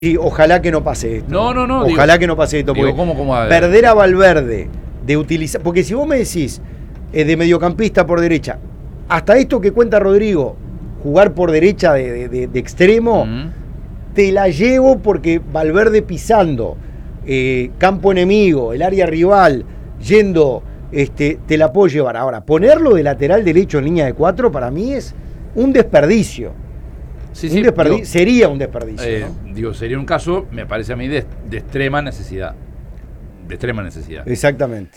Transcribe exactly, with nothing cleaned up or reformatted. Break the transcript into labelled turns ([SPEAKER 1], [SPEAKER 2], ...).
[SPEAKER 1] Sí, ojalá que no pase esto.
[SPEAKER 2] No, no, no.
[SPEAKER 1] Ojalá
[SPEAKER 2] digo,
[SPEAKER 1] que no pase esto.
[SPEAKER 2] Digo,
[SPEAKER 1] Porque
[SPEAKER 2] ¿cómo, cómo a
[SPEAKER 1] perder a Valverde, de utilizar. Porque si vos me decís, eh, de mediocampista por derecha, hasta esto que cuenta Rodrigo, jugar por derecha de, de, de, de extremo, uh-huh. te la llevo porque Valverde pisando eh, campo enemigo, el área rival, yendo, este, te la puedo llevar. Ahora, ponerlo de lateral derecho en línea de cuatro para mí es un desperdicio.
[SPEAKER 2] Sí,
[SPEAKER 1] un
[SPEAKER 2] sí,
[SPEAKER 1] desperdi-
[SPEAKER 2] digo,
[SPEAKER 1] sería un desperdicio.
[SPEAKER 2] Eh,
[SPEAKER 1] ¿no?
[SPEAKER 2] Digo, sería un caso, me parece a mí, de, de extrema necesidad. De extrema necesidad.
[SPEAKER 1] Exactamente.